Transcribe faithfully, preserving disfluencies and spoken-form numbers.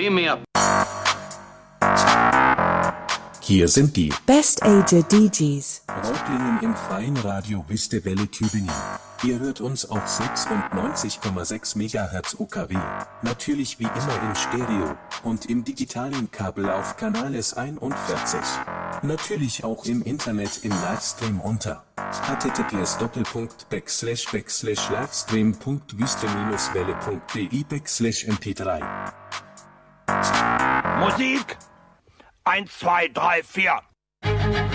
Beam me up. Hier sind die Best Age D Js. Reutlingen im freien Radio Wüste Welle Tübingen. Ihr hört uns auf sechsundneunzig Komma sechs Megahertz U K W, natürlich wie immer in Stereo, und im digitalen Kabel auf Kanal S einundvierzig. Natürlich auch im Internet im Livestream unter https doppelpunkt backslash backslash livestream punkt wüste welle punkt de backslash m p drei. Musik! Eins, zwei, drei, vier.